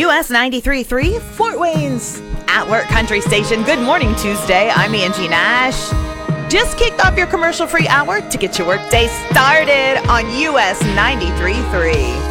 US 93.3, Fort Wayne's At Work Country Station. Good morning, Tuesday. I'm Angie Nash. Just kicked off your commercial-free hour to get your workday started on US 93.3.